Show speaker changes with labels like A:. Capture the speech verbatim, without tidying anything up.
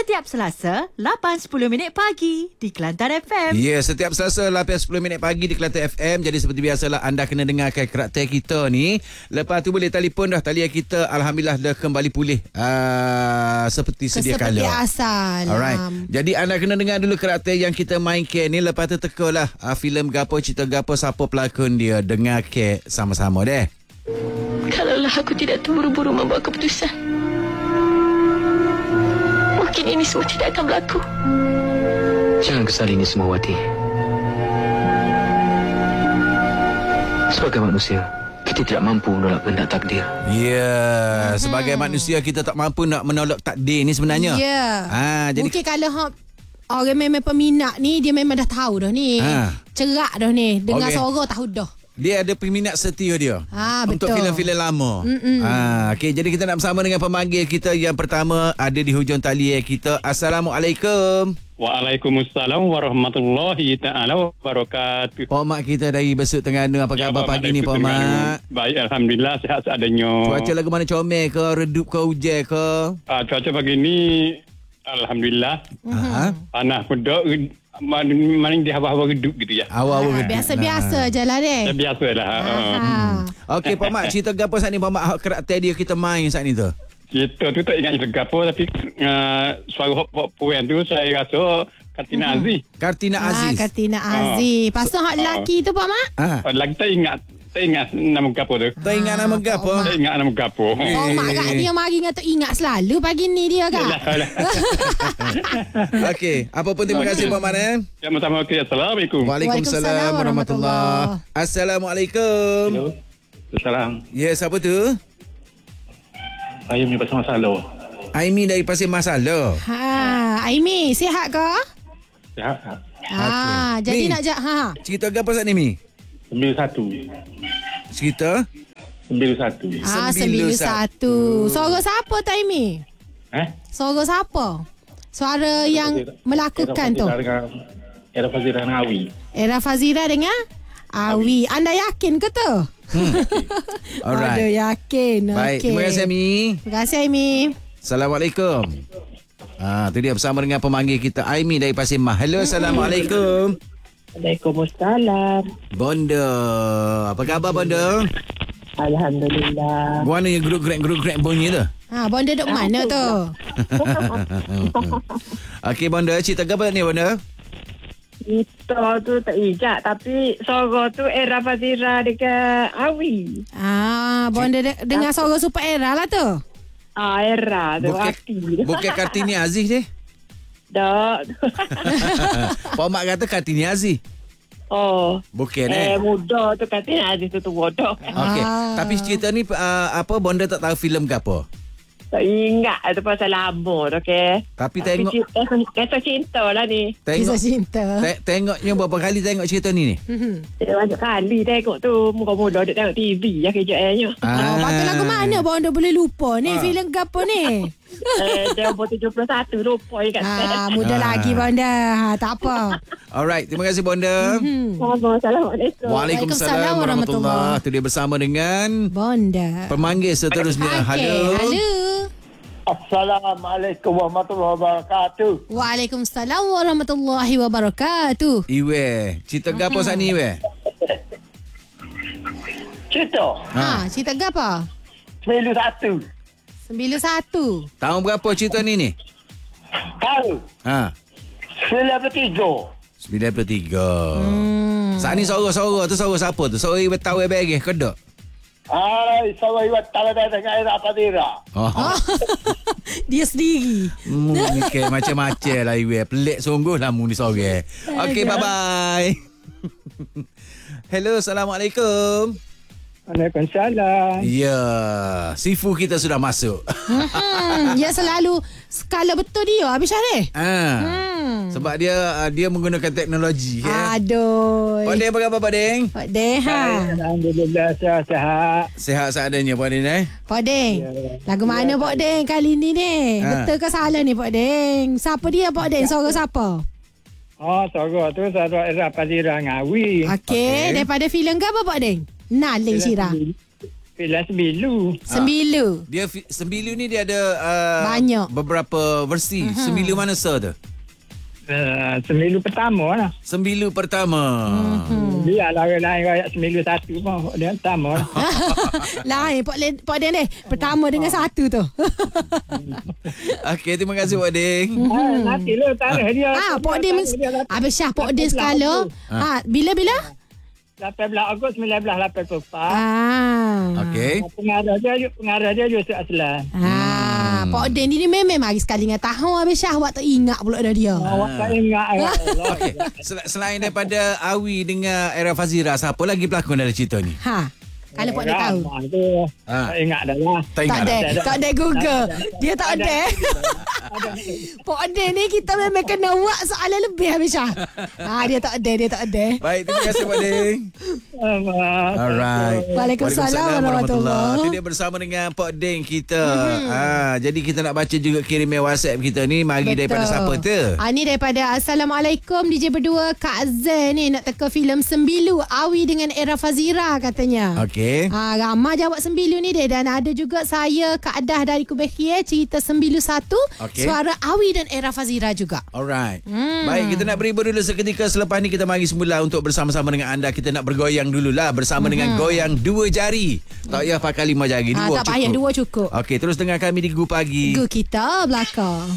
A: Setiap Selasa, lapan sepuluh minit pagi di Kelantan F M.
B: Ya, yeah, setiap Selasa lapan sepuluh minit pagi di Kelantan F M. Jadi seperti biasalah anda kena dengarkan karakter kita ni. Lepas tu boleh telefon dah. Talian kita Alhamdulillah dah kembali pulih uh, seperti sedia kala.
C: Seperti asal.
B: Alright. Jadi anda kena dengar dulu karakter yang kita mainkan ni. Lepas tu tekalah uh, filem gapo, cerita gapo, siapa pelakon dia. Dengar ke sama-sama deh.
D: Kalaulah aku tidak terburu-buru membuat keputusan, mungkin ini semua tidak akan berlaku.
E: Jangan kesal ini semua, Wati. Sebagai manusia, kita tidak mampu menolak kehendak takdir.
B: Ya, yeah, hmm. sebagai manusia kita tak mampu nak menolak takdir ni sebenarnya.
C: Ya. Yeah.
B: Ha, jadi
C: mungkin kalau ha, orang memang peminat ni, dia memang dah tahu dah ni.
B: Ha.
C: Cerak dah ni. Dengar
B: okay.
C: suara tahu dah.
B: Dia ada peminat setia dia.
C: Ha,
B: untuk
C: betul.
B: filem-filem lama. Ha, okay, jadi kita nak bersama dengan pemanggil kita yang pertama ada di hujung talian kita. Assalamualaikum.
F: Waalaikumsalam warahmatullahi taala wabarakatuh.
B: Pak Mak kita dari Besut Terengganu. Apa khabar ya, pagi ni Pak Mak?
F: Baik, alhamdulillah, sihat seadanya.
B: Cuaca lagu mana, comel ke, redup ke, hujan ke?
F: Uh, cuaca pagi ni alhamdulillah.
B: Ha?
F: Panas pedok, maning di hawa-hawa redup gitu ya.
B: Awal
C: ha, biasa-biasa je lah deh.
F: Ya, biasalah.
C: Ha.
B: Okey Pak Mak, cerita gapo saat ni Pak Mak, karakter dia kita main saat ni tu?
F: Kita tu tak ingat cerita gapo, tapi uh, suara hop-hop puan tu saya rasa Kartina uh-huh. Aziz.
B: Kartina Aziz.
C: Ah, Kartina Aziz. Lepas tu hak lelaki tu Pak Mak?
B: Ha.
F: Lagi tak ingat. Tak ingat nama gapo tu.
B: Tak ingat nama gapo?
F: Tak ingat nama gapo.
C: Oh, Mak kat dia mari kata ingat selalu pagi ni dia kan.
B: Okey, apa pun terima kasih Pak Mak eh.
F: Sama-sama. Okey, assalamualaikum.
B: Waalaikumsalam warahmatullahi. Assalamualaikum.
F: Assalamualaikum.
B: Ya, siapa tu?
F: Aimi Pasir Masalo.
B: Aimi dari Pasir Masalo.
C: Ha, Aimi, sihat ke?
F: Sihat.
C: Ha, okay. Jadi
B: Mi,
C: nak jak ha.
B: cerita apa saat ni Mi?
F: sembilan satu.
B: Cerita?
F: sembilan satu.
C: Ah, sembilan satu. Suara siapa tu Aimi?
F: Eh?
C: Suara siapa? Suara yang melakukan tu.
F: Era Fazira dengan Awi.
C: Era Fazira dengan Awi. Anda yakin ke tu?
B: Hmm. Alright.
C: Aduh, yakin.
B: Baik,
C: okay.
B: terima kasih Ami.
C: Terima kasih Aimi.
B: Assalamualaikum. Ah, tu dia bersama dengan pemanggil kita Aimi dari Pasir Mas. Hello, assalamualaikum.
G: Waalaikumsalam.
B: Bonda. Apa khabar Bonda?
G: Alhamdulillah.
B: Mana yang grup-grup grup bunyi tu?
C: Ha, Bonda duduk mana tu?
B: Okey Bonda, cerita apa ni Bonda?
G: Kita tu tak ingat, tapi suara tu Era Fazira dekat Awi.
C: Ah, Bonda de- dengar suara Super Era lah tu.
G: Ah, Era tu.
B: Bukan, bukan Kartini Aziz je?
G: Tak.
B: Pak Mak kata Kartini Aziz.
G: Oh.
B: Bukan
G: eh.
B: eh?
G: muda tu kata Aziz tu tua dah.
B: Okey,
C: Ah.
B: tapi cerita ni uh, apa Bonda tak tahu filem ke apa?
G: Tak ingat tu pasal lama tu, okey.
B: Tapi
G: Tapi
B: tengok
G: kisah cinta lah ni.
B: tengok
C: Kisah cinta.
B: te- tengoknya berapa kali tengok cerita ni ni?
G: Dia banyak kali tengok tu. Muka-muda duk tengok T V lah kejap-kejapnya.
C: Ah, patut lagu mana Bonda boleh lupa ni?
B: Ah.
C: Filem gapo ni?
G: Eh, dia umur tujuh puluh satu lupa je kat
C: Ah,
G: saya.
C: muda
B: Ah.
C: lagi Bonda. Ha, tak apa.
B: Alright, terima kasih Bonda.
C: Hmm.
G: Assalamualaikum.
B: Waalaikumsalam warahmatullahi. Itu dia bersama dengan
C: Bonda.
B: pemanggil seterusnya.
C: Okey,
B: Halo.
C: Halo.
H: Assalamualaikum warahmatullahi wabarakatuh.
C: Waalaikumsalam warahmatullahi wabarakatuh.
B: Iwe, cerita gapo saat ni Iwe?
H: Cerita
C: Ha, cerita apa?
H: sembilan satu.
C: Sembilan satu.
B: Tahun berapa cerita ni ni?
H: Tahun
B: Ha,
H: sembilan puluh tiga.
B: sembilan puluh tiga.
C: Hmm.
B: Saat ni suara-suara tu suara siapa tu? Suara Iwe tahu Iwe kedok.
H: Ai, saya iwat tala dengan Era Fazira.
B: Oh.
C: Dia sendiri.
B: Hmm, okay, macam-macam lah Iwe. Pelik sungguh lah mu ni sore. Okey, bye-bye. Hello, assalamualaikum.
H: Waalaikumsalam.
B: Ya, Sifu kita sudah masuk.
C: Hmm, dia selalu skala betul dia habis Syarif.
B: Ah.
C: Hmm.
B: Sebab dia uh, dia menggunakan teknologi ya.
C: Aduh.
B: Pak Deng apa khabar Pak Deng?
C: Pak Deng ha.
H: Alhamdulillah sihat-sihat.
B: Sehat seadanya Pak Deng eh?
C: Pak Deng. Lagu mana Pak Deng kali ni ni?
B: Ha.
C: Betul ke salah ni Pak Deng? Siapa dia Pak Deng? Suara siapa?
H: Oh, suara tu suara Era Fazira Ngawi.
C: Okey,
B: Okey.
C: daripada filem ke apa Pak Deng? Naling Syirah.
G: filem Sembilu.
C: Sembilu.
B: Dia fi- Sembilu ni dia ada uh,
C: Banyak.
B: beberapa versi. Uh-huh. Sembilu mana sir tu?
G: Uh, Sembilu pertama lah.
B: Sembilu pertama.
C: Hmm.
G: Dia lah lain kayak Sembilu satu pun. Dia pertama lah.
C: Lain Pak Le- Pak Den eh. Pertama dengan satu tu.
B: Okey, terima kasih Pak Ding.
G: Ah, nanti lah tarikh dia.
C: Ah, Pak Den men- Habis Syah Pak Den sekala. Ha, bila-bila?
G: lapan belas Ogos sembilan belas lapan puluh empat.
C: Ah.
B: Okey.
G: Pengarah dia pengarah dia Yusuf Aslan.
C: Ha, Pak Den ni memang mari sekali dengan tahu habis Syah awak tak ingat pula dah dia.
G: Awak tak ingat ya Allah.
B: Okey. Sel- selain daripada Awi dengan Era Fazira, siapa lagi pelakon dalam cerita ni?
C: Ha. Kalau Pak Den tahu.
G: Ramai tu.
B: Ah.
G: Tak ingat dah lah.
B: Tak
C: Tak
B: ingat
C: ada,
B: dah.
C: tak ada Google. Dia tak ada. Pak Den ni kita memang kena buat soalan lebih habis Syah. Ha, dia tak ada, dia tak ada.
B: Baik, terima kasih Pak Ding. Alright.
C: Waalaikumsalam warahmatullahi.
B: Itu dia bersama dengan Pak Ding kita. Mm-hmm. Ha, jadi kita nak baca juga kiriman WhatsApp kita ni. Mari
C: Betul.
B: daripada siapa tu?
C: Ah, ni daripada Assalamualaikum D J berdua. Kak Zain ni nak teka filem Sembilu Awi dengan Era Fazira katanya.
B: Okey.
C: Ha, ramai jawab Sembilu ni dia. Dan ada juga saya Kak Adah dari Kubekhie cerita Sembilu satu.
B: Okey.
C: Suara Awi dan Era Fazira juga.
B: Alright.
C: Hmm.
B: Baik, kita nak berhibur dulu seketika. Selepas ni kita mari semula untuk bersama-sama dengan anda. Kita nak bergoyang dululah bersama hmm. dengan goyang dua jari. Tak payah pakai lima jari.
C: Ha,
B: Dua
C: tak payah,
B: cukup.
C: dua cukup.
B: Okey, terus dengar kami di Gu Pagi.
C: Gu kita belakang.